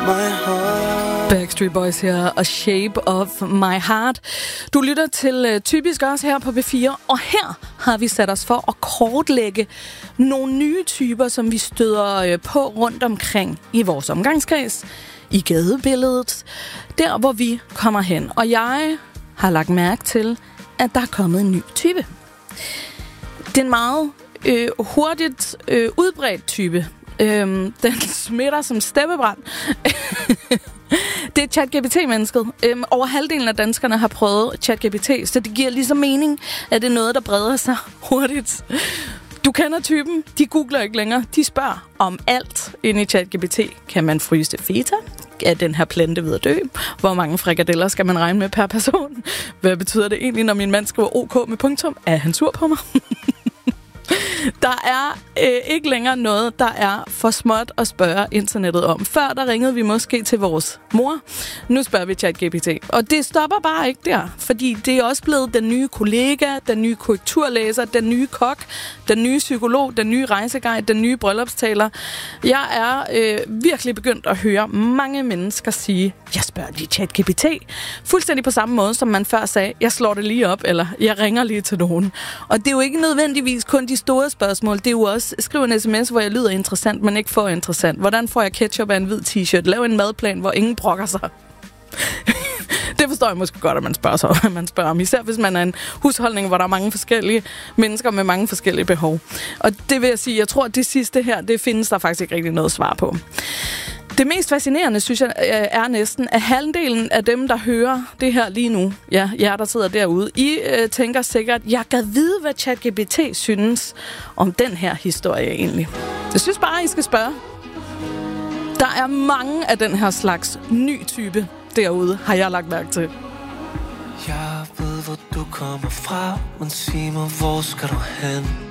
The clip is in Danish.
my heart. Backstreet Boys her og Shape of My Heart. Du lytter til Typisk også her på B4, og her har vi sat os for at kortlægge nogle nye typer, som vi støder på rundt omkring i vores omgangskreds, i gadebilledet, der hvor vi kommer hen. Og jeg har lagt mærke til, at der er kommet en ny type. Det er en meget hurtigt udbredt type. Den smitter som steppebrand. Det er ChatGPT-mennesket. Over halvdelen af danskerne har prøvet ChatGPT, så det giver ligesom mening, at det er noget, der breder sig hurtigt. Du kender typen. De googler ikke længere. De spørger om alt inde i ChatGPT. Kan man fryse feta? Er den her plante ved at dø? Hvor mange frikadeller skal man regne med per person? Hvad betyder det egentlig, når min mand skriver OK med punktum? Er han sur på mig? Der er ikke længere noget, der er for småt at spørge internettet om. Før der ringede vi måske til vores mor. Nu spørger vi ChatGPT. Og det stopper bare ikke der, fordi det er også blevet den nye kollega, den nye korrekturlæser, den nye kok, den nye psykolog, den nye rejseguide, den nye bryllupstaler. Jeg er virkelig begyndt at høre mange mennesker sige, jeg spørger lige ChatGPT. Fuldstændig på samme måde, som man før sagde, jeg slår det lige op, eller jeg ringer lige til nogen. Og det er jo ikke nødvendigvis kun de store spørgsmål. Det er jo også, skriv en sms, hvor jeg lyder interessant, men ikke for interessant. Hvordan får jeg ketchup af en hvid t-shirt? Lav en madplan, hvor ingen brokker sig. Det forstår jeg måske godt, at man spørger sig, hvad man spørger om. Især hvis man er en husholdning, hvor der er mange forskellige mennesker med mange forskellige behov. Og det vil jeg sige, jeg tror, at det sidste her, det findes der faktisk ikke rigtig noget svar på. Det mest fascinerende, synes jeg, er næsten, at halvdelen af dem, der hører det her lige nu, ja, jer, der sidder derude, I tænker sikkert, jeg kan vide, hvad ChatGPT synes om den her historie egentlig. Jeg synes bare, I skal spørge. Der er mange af den her slags ny type derude, har jeg lagt mærke til. Jeg ved, hvor du kommer fra, men sig mig, hvor skal du hen?